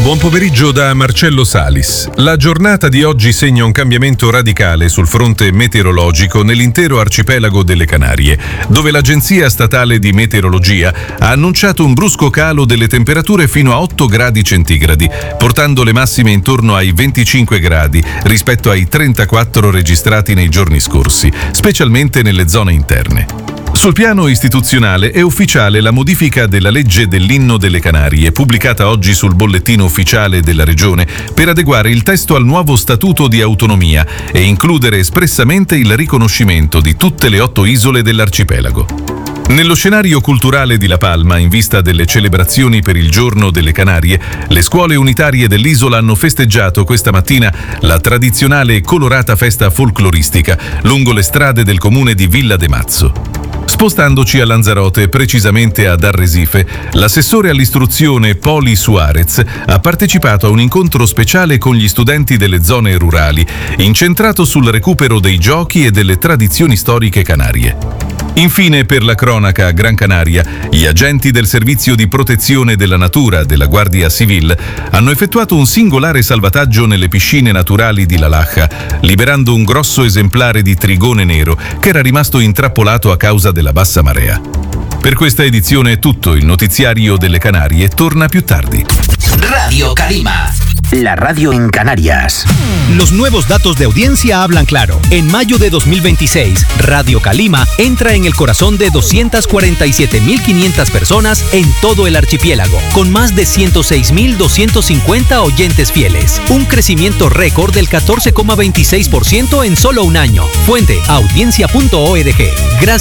Buon pomeriggio da Marcello Salis. La giornata di oggi segna un cambiamento radicale sul fronte meteorologico nell'intero arcipelago delle Canarie, dove l'Agenzia Statale di Meteorologia ha annunciato un brusco calo delle temperature fino a 8 gradi centigradi, portando le massime intorno ai 25 gradi rispetto ai 34 registrati nei giorni scorsi, specialmente nelle zone interne. Sul piano istituzionale è ufficiale la modifica della legge dell'inno delle Canarie, pubblicata oggi sul bollettino ufficiale della Regione, per adeguare il testo al nuovo statuto di autonomia e includere espressamente il riconoscimento di tutte le 8 isole dell'arcipelago. Nello scenario culturale di La Palma, in vista delle celebrazioni per il Giorno delle Canarie, le scuole unitarie dell'isola hanno festeggiato questa mattina la tradizionale e colorata festa folcloristica lungo le strade del comune di Villa de Mazzo. Spostandoci a Lanzarote, precisamente ad Arresife, l'assessore all'istruzione Poli Suarez ha partecipato a un incontro speciale con gli studenti delle zone rurali, incentrato sul recupero dei giochi e delle tradizioni storiche canarie. Infine, per la cronaca a Gran Canaria, gli agenti del Servizio di Protezione della Natura della Guardia Civil hanno effettuato un singolare salvataggio nelle piscine naturali di La Laja, liberando un grosso esemplare di trigone nero che era rimasto intrappolato a causa della bassa marea. Per questa edizione è tutto, il notiziario delle Canarie torna più tardi. Radio Calima, la radio en Canarias. Los nuevos datos de audiencia hablan claro. En mayo de 2026, Radio Calima entra en el corazón de 247.500 personas en todo el archipiélago, con más de 106.250 oyentes fieles. Un crecimiento récord del 14,26% en solo un año. Fuente, audiencia.org. Gracias.